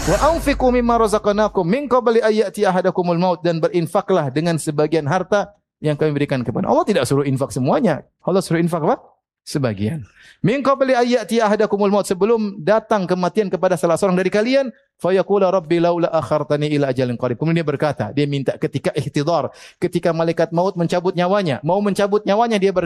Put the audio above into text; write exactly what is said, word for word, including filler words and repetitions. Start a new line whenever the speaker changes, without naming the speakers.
Wa anfiqu mimma razaqnakum min qabli ayati ahadakumul maut, dan berinfaklah dengan sebagian harta yang kami berikan kepada. Allah tidak suruh infak semuanya. Allah suruh infak apa? Sebagian. Min qabli ayati ahadakumul maut, sebelum datang kematian kepada salah seorang dari kalian, fa yaqula rabbi laula akhartani ila ajalin qarib. Kemudian dia berkata, dia minta ketika ihtidar, ketika malaikat maut mencabut nyawanya, mau mencabut nyawanya, dia berkata,